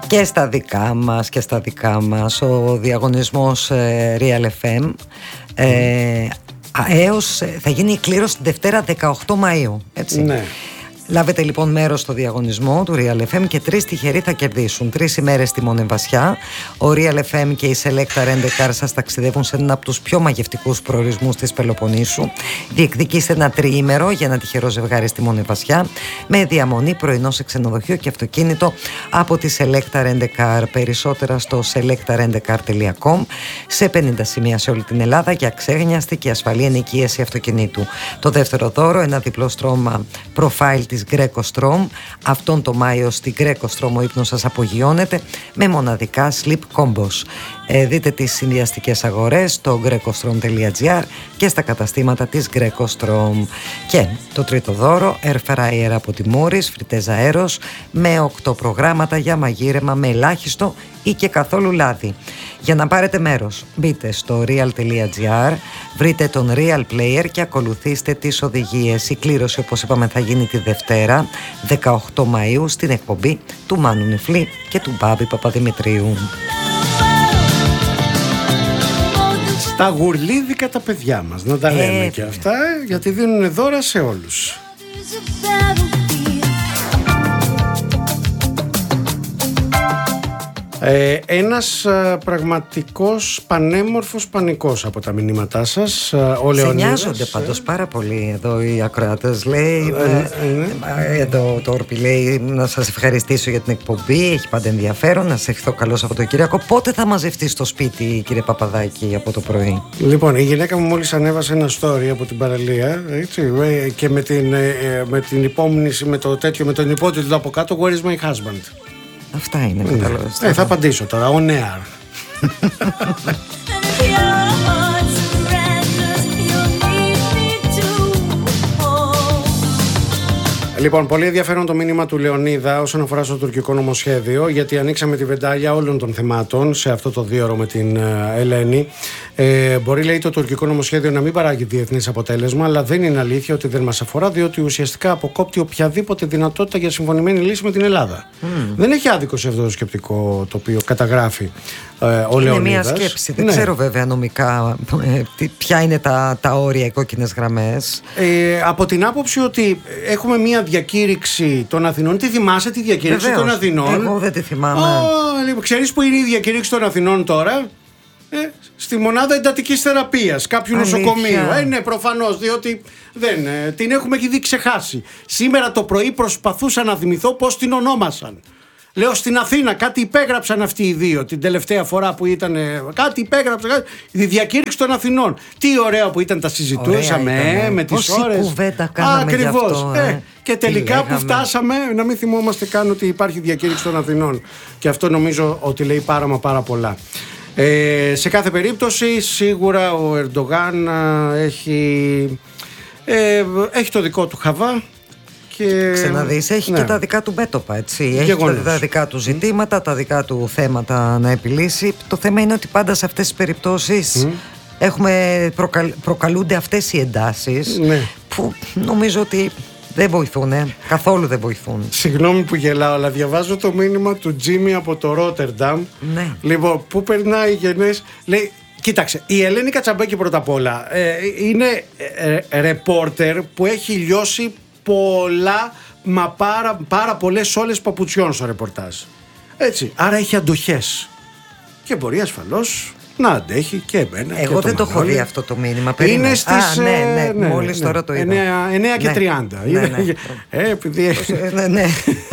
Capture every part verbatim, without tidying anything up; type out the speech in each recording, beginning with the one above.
Και στα δικά μας και στα δικά μας ο διαγωνισμός ε, Real εφ εμ ε, έως, θα γίνει η κλήρωση τη Δευτέρα δεκαοκτώ Μαΐου, έτσι. Ναι. Λάβετε λοιπόν μέρος στο διαγωνισμό του Real εφ εμ και τρεις τυχεροί θα κερδίσουν τρεις ημέρες στη Μονεβασιά. Ο Real εφ εμ και η Selecta Rent-A-Car σας ταξιδεύουν σε έναν από τους πιο μαγευτικούς προορισμούς της Πελοποννήσου. Διεκδικήστε ένα τριήμερο για ένα τυχερό ζευγάρι στη Μονεβασιά με διαμονή, πρωινό σε ξενοδοχείο και αυτοκίνητο από τη Selecta Rent-A-Car. Περισσότερα στο selecta rent a car τελεία com, σε πενήντα σημεία σε όλη την Ελλάδα για αξέχνιαστη και ασφαλή ενοικίαση αυτοκινήτου. Το δεύτερο δώρο, ένα διπλό στρώμα profile της Greco Strom. Αυτόν το Μάιο στη Greco Strom ο ύπνος σας απογειώνεται με μοναδικά sleep combos. Ε, δείτε τις συνδυαστικές αγορές στο greco strom τελεία gr και στα καταστήματα της Greco Strom. Και το τρίτο δώρο, air fryer από τη Mooris, φριτέζα αέρος με οκτώ προγράμματα για μαγείρεμα με ελάχιστο ή και καθόλου λάδι. Για να πάρετε μέρος, μπείτε στο real τελεία gr, βρείτε τον Real Player και ακολουθήστε τις οδηγίες. Η κλήρωση, όπως είπαμε, θα γίνει τη Δευτέρα δεκαοκτώ Μαΐου στην εκπομπή του Μάνου Νιφλή και του Μπάμπη Παπαδημητρίου. Τα γουρλίδικα τα παιδιά μας, να τα λέμε ε, και αυτά, γιατί δίνουν δώρα σε όλους. Ε, ένας α, πραγματικός πανέμορφος πανικός από τα μηνύματά σας, α, ο Λεωνίδας. Σε νοιάζονται πάντως πάρα πολύ εδώ οι ακροατές, λέει, ε, ε, ε, εδώ το Ορπι λέει να σας ευχαριστήσω για την εκπομπή, έχει πάντα ενδιαφέρον, να σας ευχηθώ καλό Σαββατοκύριακο. Πότε θα μαζευτεί στο σπίτι, κύριε Παπαδάκη, από το πρωί? Λοιπόν, η γυναίκα μου μόλις ανέβασε ένα story από την παραλία, έτσι, και με την, με την υπόμνηση, με το τέτοιο, με τον υπότιτλο από κάτω, Where is my husband? Αυτά είναι, ναι. Καταλάβες. Ε, θα απαντήσω τώρα, on air. Λοιπόν, πολύ ενδιαφέρον το μήνυμα του Λεωνίδα όσον αφορά στο τουρκικό νομοσχέδιο, γιατί ανοίξαμε τη βεντάλια όλων των θεμάτων σε αυτό το δύο ώρο με την uh, Ελένη. Ε, μπορεί, λέει, το τουρκικό νομοσχέδιο να μην παράγει διεθνές αποτέλεσμα, αλλά δεν είναι αλήθεια ότι δεν μας αφορά, διότι ουσιαστικά αποκόπτει οποιαδήποτε δυνατότητα για συμφωνημένη λύση με την Ελλάδα. Mm. Δεν έχει άδικο σε αυτό το σκεπτικό το οποίο καταγράφει ε, ο Λεωνίδας. Είναι μια σκέψη. Δεν ναι. ξέρω βέβαια νομικά ε, ποια είναι τα, τα όρια, οι κόκκινες γραμμές. Ε, από την άποψη ότι έχουμε μια διακήρυξη των Αθηνών. Τι θυμάσαι τη διακήρυξη Βεβαίως, των Αθηνών? Εγώ δεν τη θυμάμαι. Oh, λοιπόν, ξέρεις που είναι η διακήρυξη των Αθηνών τώρα? Ε, στη μονάδα εντατικής θεραπείας κάποιου Αλήθεια. νοσοκομείου. Ε, ναι, προφανώς, διότι δεν, ε, την έχουμε ήδη ξεχάσει. Σήμερα το πρωί προσπαθούσα να θυμηθώ πώς την ονόμασαν. Λέω στην Αθήνα, κάτι υπέγραψαν αυτοί οι δύο την τελευταία φορά που ήταν. Κάτι υπέγραψαν. Κάτι, η διακήρυξη των Αθηνών. Τι ωραία που ήταν, τα συζητούσαμε ε, με τις ώρες. Πόση κουβέντα κάναμε. Ακριβώς. Αυτό, ε. Ε. Και τελικά που φτάσαμε να μην θυμόμαστε καν ότι υπάρχει διακήρυξη των Αθηνών. Και αυτό νομίζω ότι λέει πάρα μα πάρα πολλά. Ε, σε κάθε περίπτωση σίγουρα ο Ερντογάν έχει, ε, έχει το δικό του χαβά. Και... Ξαναδείς, έχει ναι. και τα δικά του μέτωπα, έτσι. Έχει και τα δικά του ζητήματα, τα δικά του θέματα να επιλύσει. Το θέμα είναι ότι πάντα σε αυτές τις περιπτώσεις mm. έχουμε, προκαλ, προκαλούνται αυτές οι εντάσεις ναι. που νομίζω ότι δεν βοηθούν, ε. καθόλου δεν βοηθούν. Συγγνώμη που γελάω, αλλά διαβάζω το μήνυμα του Τζίμι από το Ρότερνταμ. Ναι. Λοιπόν, που περνάει γενές, λέει... Κοίταξε, η Ελένη Κατσαμπέκη πρώτα απ' όλα ε, είναι ε, ρεπόρτερ που έχει λιώσει πολλά, μα πάρα, πάρα πολλές όλες παπουτσιών στο ρεπορτάζ. Έτσι, άρα έχει αντοχές. Και μπορεί ασφαλώς να αντέχει και εμένα. Εγώ και δεν το έχω δει αυτό το μήνυμα. Περίμενε. Είναι στις. Α, ναι, ναι, ναι, μόλις ναι, τώρα το είδα. εννέα και τριάντα. Ναι, ναι, ναι. Ε, επειδή. ναι, ναι.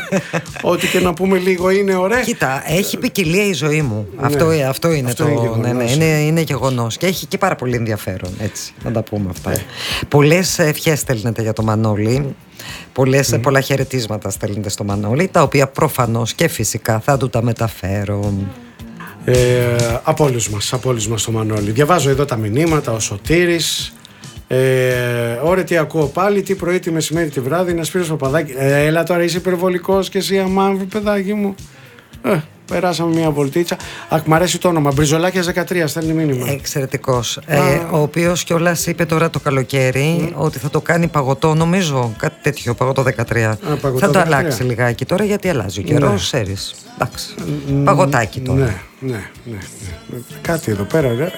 Ό,τι και να πούμε λίγο είναι ωραίο. Κοίτα, έχει ποικιλία η ζωή μου. Ναι. Αυτό, αυτό είναι αυτό το. Είναι γεγονός. Ναι, ναι, είναι, είναι γεγονός. Και έχει και πάρα πολύ ενδιαφέρον. Έτσι, να τα πούμε αυτά. Ε. Πολλές ευχές στέλνετε για το Μανώλη. Πολλές, mm. Πολλά χαιρετίσματα στέλνετε στο Μανώλη, τα οποία προφανώς και φυσικά θα του τα μεταφέρω. Ε, από όλους μας, από όλους μας το Μανώλη. Διαβάζω εδώ τα μηνύματα, ο Σωτήρης. Ε, Ωραία, τι ακούω πάλι, τι πρωί, τι μεσημέρι, τι βράδυ, ένα Σπύρος Παπαδάκη. Ε, έλα τώρα, είσαι υπερβολικός και εσύ αμάμβρου, παιδάκι μου. Ε, περάσαμε μια βολτίτσα. Αχ, μ' αρέσει το όνομα. Μπριζολάκιας δεκατρία, στέλνει μήνυμα. Εξαιρετικός. Ε, ο οποίος κιόλας είπε τώρα το καλοκαίρι mm. ότι θα το κάνει παγωτό, νομίζω, κάτι τέτοιο, παγωτό δεκατρία. Α, παγωτό θα το δεκατρία. Αλλάξει λιγάκι τώρα, γιατί αλλάζει ο καιρός, ναι. Ξέρεις. Εντάξει. Mm, παγωτάκι τώρα. Ναι, ναι, ναι, ναι. Κάτι εδώ πέρα, ρε.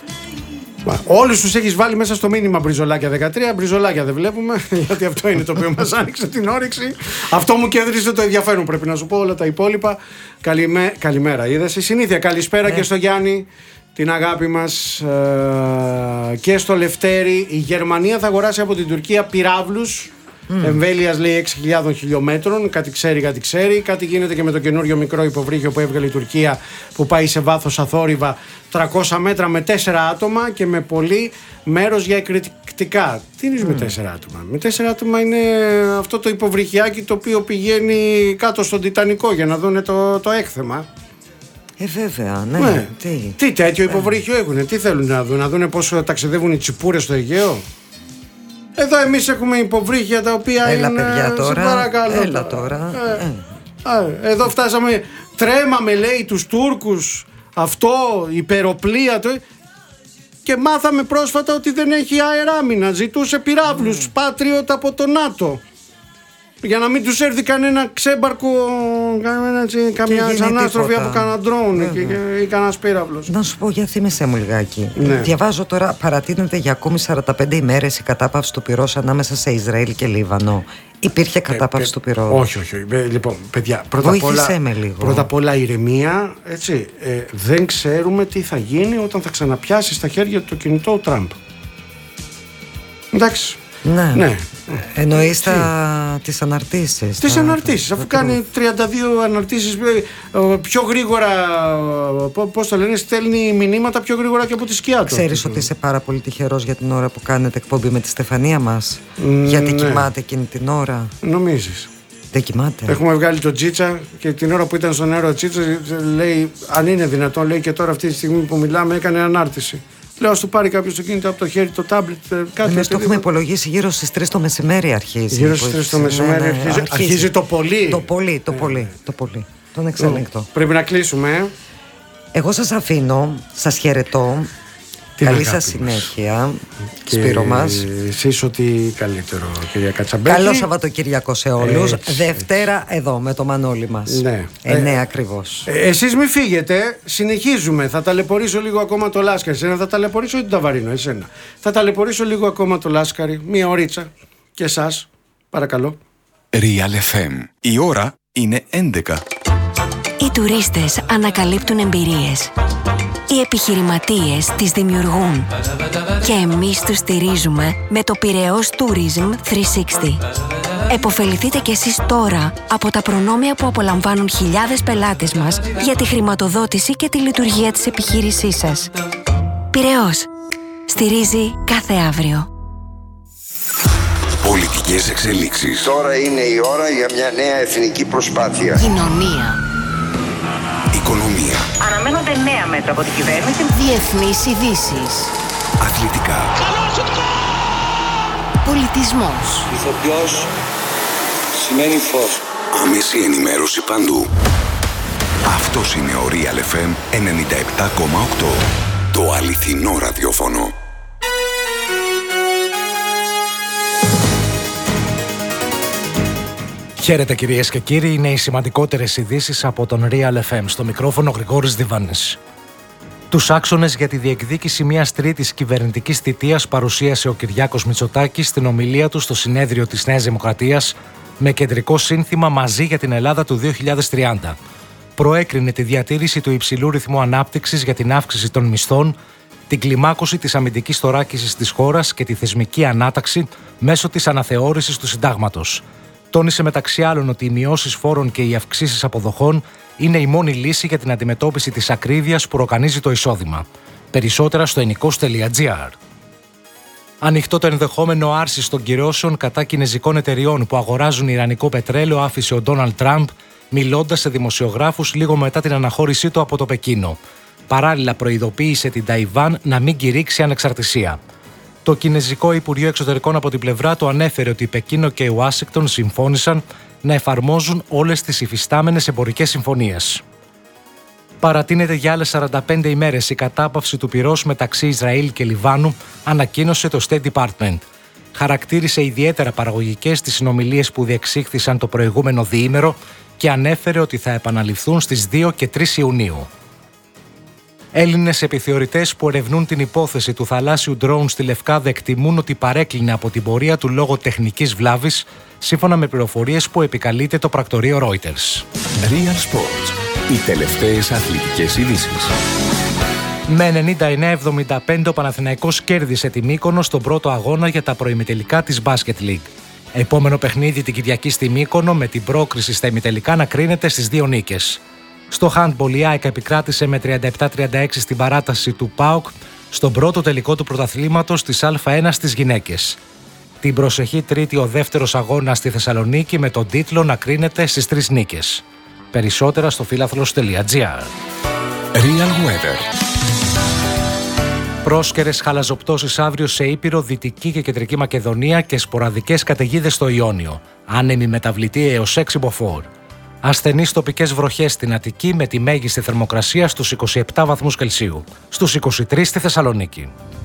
Όλους τους έχεις βάλει μέσα στο μήνυμα μπριζολάκια δεκατρία. Μπριζολάκια δεν βλέπουμε, γιατί αυτό είναι το οποίο μας άνοιξε την όρεξη. Αυτό μου κέντρισε το ενδιαφέρον, πρέπει να σου πω. Όλα τα υπόλοιπα. Καλημέ... Καλημέρα, είδες. Η συνήθεια. Καλησπέρα yeah. και στο Γιάννη, την αγάπη μας, ε... και στο Λευτέρη. Η Γερμανία θα αγοράσει από την Τουρκία πυράβλους. Mm. Εμβέλειας, λέει, έξι χιλιάδες χιλιόμετρων. Κάτι ξέρει, κάτι ξέρει. Κάτι γίνεται και με το καινούριο μικρό υποβρύχιο που έβγαλε η Τουρκία, που πάει σε βάθος αθόρυβα τριακόσια μέτρα με τέσσερα άτομα και με πολύ μέρος για εκρηκτικά. Τι είναι mm. με τέσσερα άτομα? Με τέσσερα άτομα είναι αυτό το υποβρυχιάκι το οποίο πηγαίνει κάτω στον Τιτανικό για να δουν το, το έκθεμα. Ε, βέβαια, ναι. ναι. Τι, τι τέτοιο υποβρύχιο έχουν, τι θέλουν να δουν, να δουν πώς ταξιδεύουν οι τσιπούρες στο Αιγαίο. Εδώ εμείς έχουμε υποβρύχια τα οποία έλα, είναι... παιδιά, τώρα. Σε παρακαλώ. Έλα τώρα. Ε, ε. Ε, εδώ φτάσαμε, τρέμαμε, λέει, τους Τούρκους, αυτό, υπεροπλία, το... και μάθαμε πρόσφατα ότι δεν έχει αεράμινα. Ζητούσε πυράβλους, mm. Patriot από το ΝΑΤΟ. Για να μην τους έρθει κανένα ξέμπαρκο, καμιά ανάστροφη από κανένα ντρόουν ή κανένας πύραυλος. Να σου πω, για θύμισέ μου λιγάκι. Ναι. Διαβάζω τώρα, παρατείνεται για ακόμη σαράντα πέντε ημέρες η κατάπαυση του πυρός ανάμεσα σε Ισραήλ και Λίβανο. Υπήρχε κατάπαυση ε, του πυρός? Όχι, όχι. Ε, λοιπόν, παιδιά, πρώτα απ' όλα, με λίγο. Πρώτα απ' όλα ηρεμία. Έτσι, ε, δεν ξέρουμε τι θα γίνει όταν θα ξαναπιάσει στα χέρια του το κινητό ο Τραμπ. Εντάξει. Ναι. ναι. Εννοείς τα... τις αναρτήσεις. Τις τα... αναρτήσεις, αφού κάνει τριάντα δύο αναρτήσεις πιο γρήγορα, πώς το λένε, στέλνει μηνύματα πιο γρήγορα και από τη σκιά του. Ξέρεις ότι είσαι πάρα πολύ τυχερός για την ώρα που κάνετε εκπομπή με τη Στεφανία μας? Mm, γιατί ναι. κοιμάται εκείνη την ώρα. Νομίζεις? Δεν κοιμάται. Έχουμε βγάλει τον Τζίτσα και την ώρα που ήταν στον αέρα ο Τζίτσα λέει, αν είναι δυνατόν, λέει, και τώρα αυτή τη στιγμή που μιλάμε έκανε ανάρτηση. Λέω, ας του πάρει κάποιος το κινητό από το χέρι, το τάμπλετ, κάτι. Εμείς το έχουμε υπολογίσει γύρω στις τρεις το μεσημέρι αρχίζει. Γύρω στις τρεις το μεσημέρι ναι, ναι, αρχίζει, αρχίζει. αρχίζει το πολύ. Το πολύ, το πολύ, ε. το πολύ. Τον εξέλεγκτο. Πρέπει να κλείσουμε. Ε. Εγώ σας αφήνω, σας χαιρετώ. Την καλή σας συνέχεια, και Σπύρο μας. Εσείς ό,τι καλύτερο, κυρία Κατσαμπέκη. Καλό Σαββατοκύριακο σε όλους. Έτσι. Δευτέρα εδώ με το Μανώλη μας. Ναι. Εννέα ε, ακριβώς. Ε, εσείς μην φύγετε, συνεχίζουμε. Θα ταλαιπωρήσω λίγο ακόμα το Λάσκαρη. Εσένα θα ταλαιπωρήσω ή τον Ταβαρίνο, εσένα. Θα ταλαιπωρήσω λίγο ακόμα το Λάσκαρη. Μία ωρίτσα. Και εσάς, παρακαλώ. Real εφ εμ. Η ώρα είναι έντεκα. Οι τουρίστες ανακαλύπτουν εμπειρίες. Οι επιχειρηματίες τις δημιουργούν. Και εμείς τους στηρίζουμε με το Πειραιώς Tourism τριακόσια εξήντα. Εποφεληθείτε κι εσείς τώρα από τα προνόμια που απολαμβάνουν χιλιάδες πελάτες μας για τη χρηματοδότηση και τη λειτουργία της επιχείρησής σας. Πειραιώς. Στηρίζει κάθε αύριο. Πολιτικές εξελίξεις. Τώρα είναι η ώρα για μια νέα εθνική προσπάθεια. Κοινωνία. Οικονομία. Αναμένονται νέα μέτρα από την κυβέρνηση. Διεθνείς ειδήσεις. Αθλητικά. Πολιτισμός. Ηθοποιός σημαίνει φως. Άμεση ενημέρωση παντού. Αυτός είναι ο Real εφ εμ ενενήντα επτά κόμμα οκτώ. Το αληθινό ραδιόφωνο. Χαίρετε κυρίες και κύριοι, είναι οι σημαντικότερες ειδήσεις από τον Real εφ εμ. Στο μικρόφωνο Γρηγόρης Διβάνης. Τους άξονες για τη διεκδίκηση μιας τρίτης κυβερνητικής θητείας παρουσίασε ο Κυριάκος Μητσοτάκης στην ομιλία του στο συνέδριο της Νέας Δημοκρατίας με κεντρικό σύνθημα «Μαζί για την Ελλάδα του δύο χιλιάδες τριάντα». Προέκρινε τη διατήρηση του υψηλού ρυθμού ανάπτυξης για την αύξηση των μισθών, την κλιμάκωση της αμυντικής θωράκισης της χώρας και τη θεσμική ανάταξη μέσω της αναθεώρησης του συντάγματος. Τόνισε μεταξύ άλλων ότι οι μειώσεις φόρων και οι αυξήσεις αποδοχών είναι η μόνη λύση για την αντιμετώπιση της ακρίβειας που ροκανίζει το εισόδημα. Περισσότερα στο ενικός τελεία τζι άρ. Ανοιχτό το ενδεχόμενο άρσης των κυρώσεων κατά κινεζικών εταιριών που αγοράζουν ιρανικό πετρέλαιο άφησε ο Ντόναλντ Τραμπ, μιλώντας σε δημοσιογράφους λίγο μετά την αναχώρησή του από το Πεκίνο. Παράλληλα, προειδοποίησε την Ταϊβάν να μην κηρύξει ανεξαρτησία. Το Κινεζικό Υπουργείο Εξωτερικών από την πλευρά του ανέφερε ότι η Πεκίνο και η Ουάσιγκτον συμφώνησαν να εφαρμόζουν όλες τις υφιστάμενες εμπορικές συμφωνίες. Παρατείνεται για άλλες σαράντα πέντε ημέρες η κατάπαυση του πυρός μεταξύ Ισραήλ και Λιβάνου, ανακοίνωσε το State Department. Χαρακτήρισε ιδιαίτερα παραγωγικές τις συνομιλίες που διεξήχθησαν το προηγούμενο διήμερο και ανέφερε ότι θα επαναληφθούν στις δύο και τρεις Ιουνίου. Έλληνες επιθεωρητές που ερευνούν την υπόθεση του θαλάσσιου ντρόουν στη Λευκάδα εκτιμούν ότι παρέκλεινε από την πορεία του λόγω τεχνικής βλάβης, σύμφωνα με πληροφορίες που επικαλείται το πρακτορείο Reuters. Real Sports. Οι τελευταίες αθλητικές ειδήσεις. Με ενενήντα εννέα εβδομήντα πέντε ο Παναθηναϊκός κέρδισε τη Μύκονο στον πρώτο αγώνα για τα προημιτελικά της Basket League. Επόμενο παιχνίδι την Κυριακή στη Μύκονο με την πρόκριση στα ημιτελικά να κρίνεται στις δύο νίκες. Στο handball η ΑΕΚ επικράτησε με τριάντα επτά τριάντα έξι στην παράταση του ΠΑΟΚ στον πρώτο τελικό του πρωταθλήματος της Α1 στις γυναίκες. Την προσεχή Τρίτη ο δεύτερος αγώνας στη Θεσσαλονίκη με τον τίτλο να κρίνεται στις τρεις νίκες. Περισσότερα στο φίλαθλος τελεία τζι άρ. Real Weather. Πρόσκαιρες χαλαζοπτώσεις αύριο σε Ήπειρο, Δυτική και Κεντρική Μακεδονία και σποραδικές καταιγίδες στο Ιόνιο. Άνεμη μεταβλητή έως έξι μποφόρ. Ασθενείς τοπικές βροχές στην Αττική με τη μέγιστη θερμοκρασία στους είκοσι επτά βαθμούς Κελσίου. Στους είκοσι τρεις στη Θεσσαλονίκη.